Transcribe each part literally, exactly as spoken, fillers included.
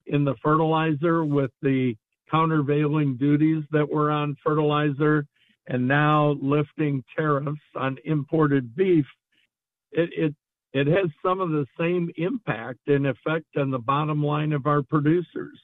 in the fertilizer with the countervailing duties that were on fertilizer and now lifting tariffs on imported beef, it, it, it has some of the same impact and effect on the bottom line of our producers.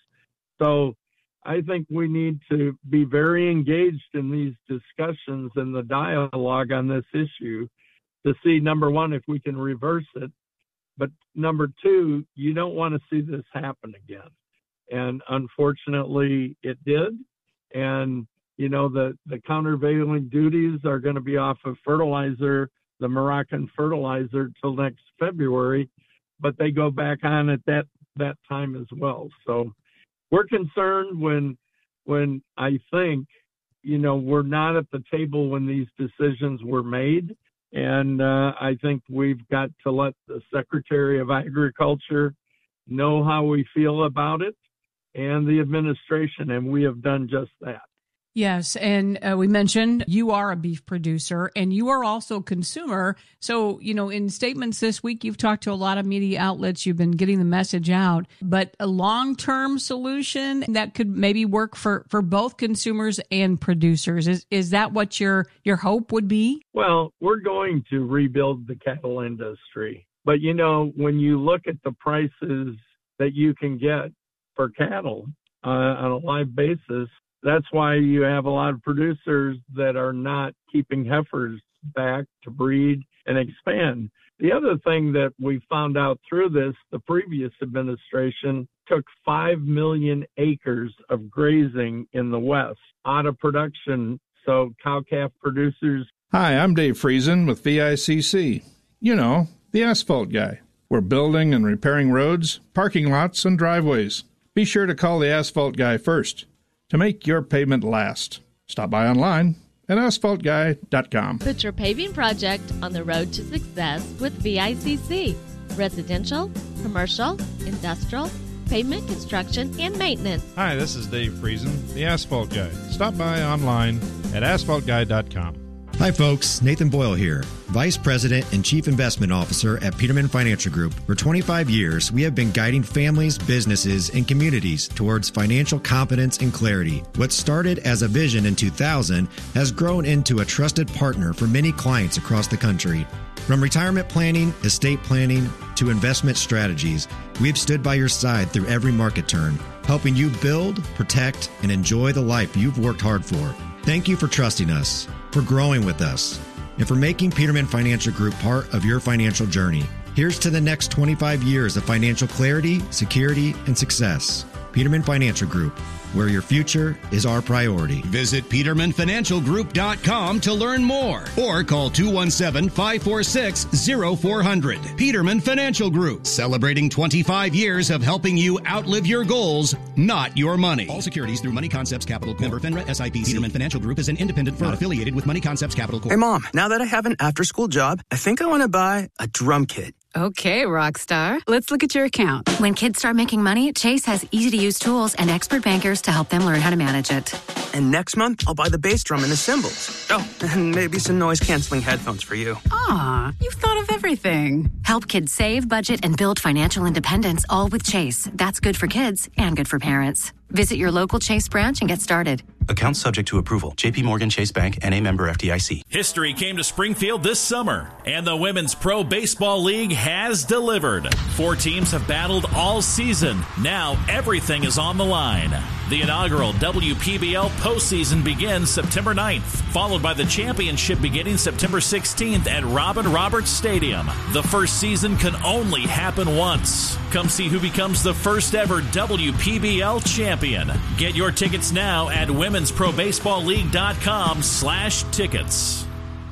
So I think we need to be very engaged in these discussions and the dialogue on this issue to see, number one, if we can reverse it. But number two, you don't want to see this happen again. And unfortunately, it did. And, you know, the, the countervailing duties are going to be off of fertilizer, the Moroccan fertilizer, till next February, but they go back on at that, that time as well. So we're concerned when, when I think, you know, we're not at the table when these decisions were made. And uh, I think we've got to let the Secretary of Agriculture know how we feel about it and the administration, and we have done just that. Yes, and uh, we mentioned you are a beef producer and you are also a consumer. So, you know, in statements this week, you've talked to a lot of media outlets. You've been getting the message out. But a long-term solution that could maybe work for, for both consumers and producers, is is that what your, your hope would be? Well, we're going to rebuild the cattle industry. But, you know, when you look at the prices that you can get for cattle uh, on a live basis, that's why you have a lot of producers that are not keeping heifers back to breed and expand. The other thing that we found out through this, the previous administration took five million acres of grazing in the West out of production. So cow-calf producers. Hi, I'm Dave Friesen with V I C C. You know, the asphalt guy. We're building and repairing roads, parking lots, and driveways. Be sure to call the asphalt guy first to make your pavement last. Stop by online at asphalt guy dot com. Put your paving project on the road to success with V I C C. Residential, commercial, industrial, pavement construction, and maintenance. Hi, this is Dave Friesen, the Asphalt Guy. Stop by online at asphalt guy dot com. Hi folks, Nathan Boyle here, Vice President and Chief Investment Officer at Peterman Financial Group. For twenty-five years, we have been guiding families, businesses, and communities towards financial competence and clarity. What started as a vision in two thousand has grown into a trusted partner for many clients across the country. From retirement planning, estate planning, to investment strategies, we've stood by your side through every market turn, helping you build, protect, and enjoy the life you've worked hard for. Thank you for trusting us, for growing with us, and for making Peterman Financial Group part of your financial journey. Here's to the next twenty-five years of financial clarity, security, and success. Peterman Financial Group, where your future is our priority. Visit peterman financial group dot com to learn more or call two one seven, five four six, zero four zero zero. Peterman Financial Group, celebrating twenty-five years of helping you outlive your goals, not your money. All securities through Money Concepts Capital Corp. Member FINRA S I P C. Peterman Financial Group is an independent firm affiliated with Money Concepts Capital Corp. Hey, Mom, now that I have an after-school job, I think I want to buy a drum kit. Okay, Rockstar. Let's look at your account. When kids start making money, Chase has easy-to-use tools and expert bankers to help them learn how to manage it. And next month, I'll buy the bass drum and the cymbals. Oh, and maybe some noise-canceling headphones for you. Aw, you've thought of everything. Help kids save, budget, and build financial independence, all with Chase. That's good for kids and good for parents. Visit your local Chase branch and get started. Account subject to approval. J P Morgan Chase Bank, N A member F D I C. History came to Springfield this summer, and the Women's Pro Baseball League has delivered. Four teams have battled all season. Now everything is on the line. The inaugural W P B L postseason begins September ninth, followed by the championship beginning September sixteenth at Robin Roberts Stadium. The first season can only happen once. Come see who becomes the first ever W P B L champion. Get your tickets now at women's pro baseball league dot com slash tickets.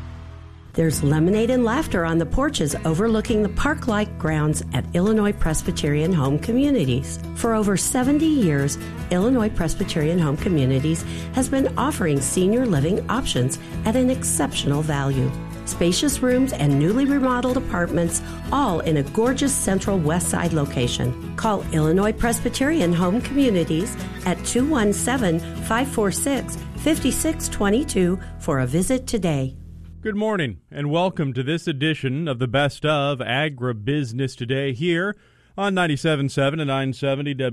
There's lemonade and laughter on the porches overlooking the park-like grounds at Illinois Presbyterian Home Communities. For over seventy years, Illinois Presbyterian Home Communities has been offering senior living options at an exceptional value. Spacious rooms and newly remodeled apartments, all in a gorgeous central west side location. Call Illinois Presbyterian Home Communities at two one seven, five four six, five six two two for a visit today. Good morning, and welcome to this edition of the Best of Agribusiness Today here on ninety-seven point seven and nine seventy W.